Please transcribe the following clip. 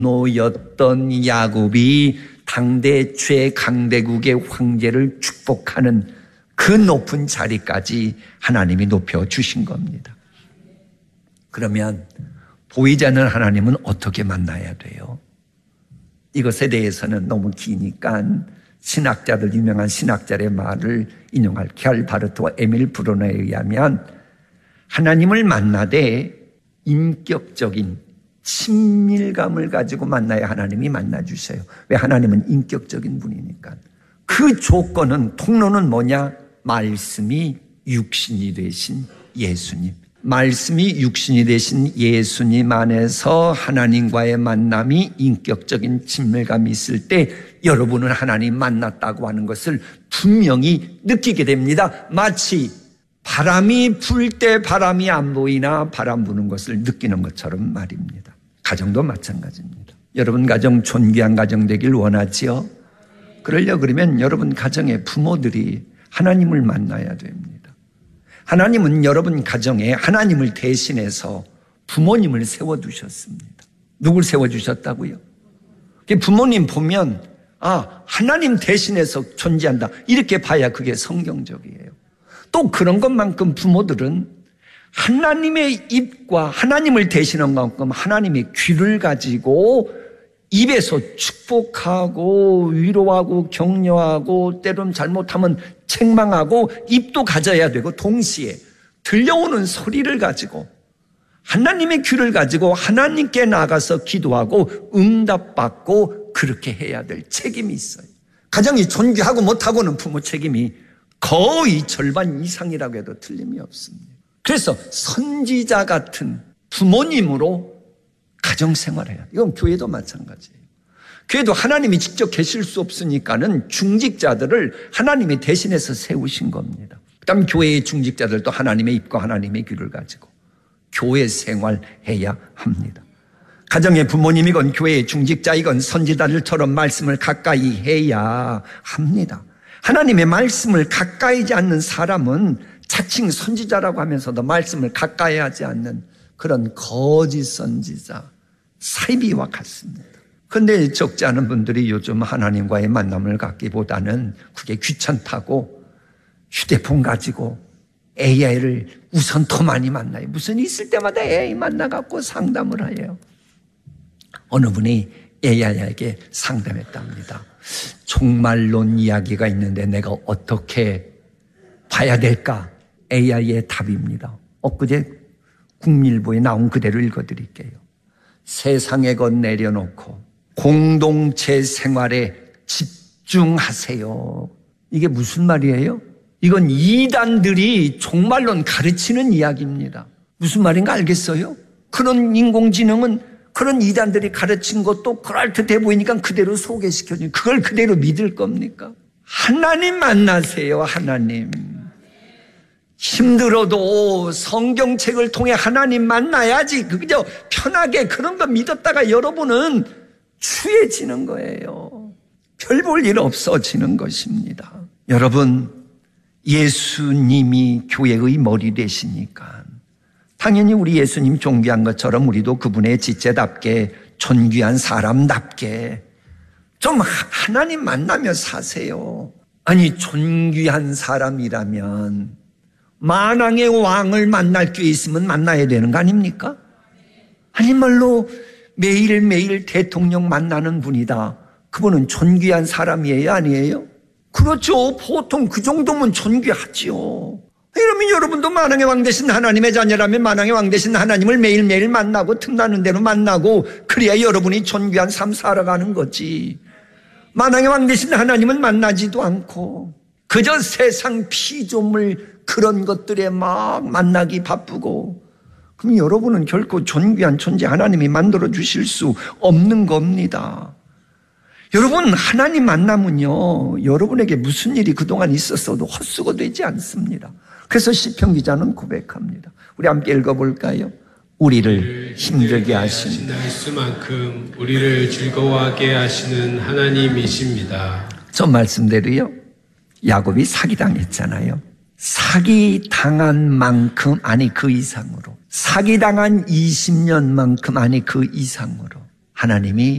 노였던 야곱이 당대 최강대국의 황제를 축복하는 그 높은 자리까지 하나님이 높여주신 겁니다. 그러면 보이지 않는 하나님은 어떻게 만나야 돼요? 이것에 대해서는 너무 기니까 신학자들, 유명한 신학자의 말을 인용할 갸르바르트와 에밀 브로너에 의하면 하나님을 만나되 인격적인 친밀감을 가지고 만나야 하나님이 만나주세요. 왜? 하나님은 인격적인 분이니까. 그 조건은, 통로는 뭐냐? 말씀이 육신이 되신 예수님. 말씀이 육신이 되신 예수님 안에서 하나님과의 만남이 인격적인 친밀감이 있을 때 여러분은 하나님 만났다고 하는 것을 분명히 느끼게 됩니다. 마치 바람이 불 때 바람이 안 보이나 바람 부는 것을 느끼는 것처럼 말입니다. 가정도 마찬가지입니다. 여러분 가정 존귀한 가정 되길 원하지요? 그러면 여러분 가정의 부모들이 하나님을 만나야 됩니다. 하나님은 여러분 가정에 하나님을 대신해서 부모님을 세워두셨습니다. 누굴 세워주셨다고요? 부모님 보면 하나님 대신해서 존재한다 이렇게 봐야 그게 성경적이에요. 또 그런 것만큼 부모들은 하나님의 입과 하나님을 대신한 만큼 하나님의 귀를 가지고 입에서 축복하고 위로하고 격려하고 때론 잘못하면 책망하고 입도 가져야 되고 동시에 들려오는 소리를 가지고 하나님의 귀를 가지고 하나님께 나가서 기도하고 응답받고 그렇게 해야 될 책임이 있어요. 가정이 존귀하고 못하고는 부모 책임이 거의 절반 이상이라고 해도 틀림이 없습니다. 그래서 선지자 같은 부모님으로 가정생활을 해야 돼요. 이건 교회도 마찬가지예요. 교회도 하나님이 직접 계실 수 없으니까는 중직자들을 하나님이 대신해서 세우신 겁니다. 그다음 교회의 중직자들도 하나님의 입과 하나님의 귀를 가지고 교회 생활해야 합니다. 가정의 부모님이건 교회의 중직자이건 선지자들처럼 말씀을 가까이 해야 합니다. 하나님의 말씀을 가까이 하지 않는 사람은 자칭 선지자라고 하면서도 말씀을 가까이 하지 않는 그런 거짓 선지자, 사이비와 같습니다. 그런데 적지 않은 분들이 요즘 하나님과의 만남을 갖기보다는 그게 귀찮다고 휴대폰 가지고 AI를 우선 더 많이 만나요. 무슨 있을 때마다 AI 만나갖고 상담을 해요. 어느 분이 AI에게 상담했답니다. 종말론 이야기가 있는데 내가 어떻게 봐야 될까? AI의 답입니다. 엊그제 국민일보에 나온 그대로 읽어드릴게요. 세상의 것 내려놓고 공동체 생활에 집중하세요. 이게 무슨 말이에요? 이건 이단들이 종말론 가르치는 이야기입니다. 무슨 말인가 알겠어요? 그런 인공지능은 그런 이단들이 가르친 것도 그럴듯해 보이니까 그대로 소개시켜주니 그걸 그대로 믿을 겁니까? 하나님 만나세요. 하나님. 힘들어도 성경책을 통해 하나님 만나야지. 그저 편하게 그런 거 믿었다가 여러분은 추해지는 거예요. 별 볼 일 없어지는 것입니다. 여러분, 예수님이 교회의 머리 되시니까 당연히 우리 예수님 존귀한 것처럼 우리도 그분의 지체답게 존귀한 사람답게 좀 하나님 만나며 사세요. 아니, 존귀한 사람이라면 만왕의 왕을 만날 기회 있으면 만나야 되는 거 아닙니까? 아니 말로 매일매일 대통령 만나는 분이다. 그분은 존귀한 사람이에요? 아니에요? 그렇죠. 보통 그 정도면 존귀하지요. 그러면 여러분도 만왕의 왕 되신 하나님의 자녀라면 만왕의 왕 되신 하나님을 매일매일 만나고 틈나는 대로 만나고 그래야 여러분이 존귀한 삶 살아가는 거지. 만왕의 왕 되신 하나님은 만나지도 않고 그저 세상 피조물 그런 것들에 막 만나기 바쁘고 그럼 여러분은 결코 존귀한 존재 하나님이 만들어 주실 수 없는 겁니다. 여러분, 하나님 만나면요 여러분에게 무슨 일이 그동안 있었어도 헛수고 되지 않습니다. 그래서 시편 기자는 고백합니다. 우리 함께 읽어볼까요? 우리를 힘들게 하시는 수만큼 우리를 즐거워하게 하시는 하나님이십니다. 저 말씀대로요 야곱이 사기당했잖아요. 사기당한 만큼 아니 그 이상으로 사기당한 20년만큼 아니 그 이상으로 하나님이